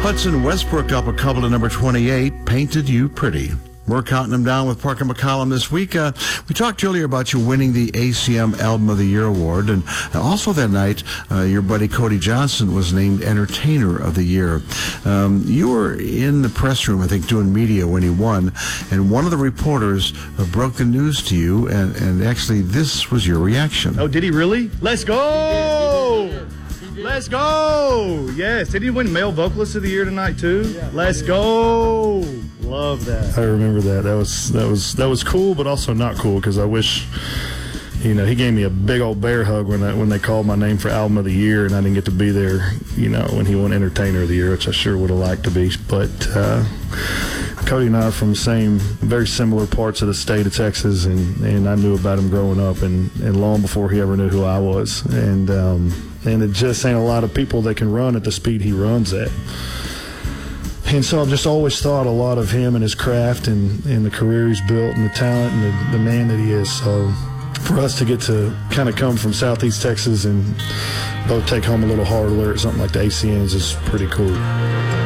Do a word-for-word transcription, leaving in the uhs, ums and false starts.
Hudson Westbrook up a couple to number twenty-eight, Painted You Pretty. We're counting them down with Parker McCollum this week. Uh, we talked earlier about you winning the A C M Album of the Year award, and also that night, uh, your buddy Cody Johnson was named Entertainer of the Year. Um, you were in the press room, I think, doing media when he won, and one of the reporters uh, broke the news to you, and, and actually this was your reaction. Oh, did he really? Let's go! He did. He did. Let's go! Yes, did he win Male Vocalist of the Year tonight too? Yeah. Let's go! Love that. I remember that. That was that was that was cool, but also not cool because I wish, you know, he gave me a big old bear hug when I, when they called my name for Album of the Year, and I didn't get to be there, you know, when he won Entertainer of the Year, which I sure would have liked to be. But uh, Cody and I are from the same, very similar parts of the state of Texas, and, and I knew about him growing up, and, and long before he ever knew who I was. And um, and it just ain't a lot of people that can run at the speed he runs at. And so I've just always thought a lot of him and his craft and, and the career he's built and the talent and the, the man that he is. So for us to get to kind of come from Southeast Texas and both take home a little hardware at something like the A C Ns is pretty cool.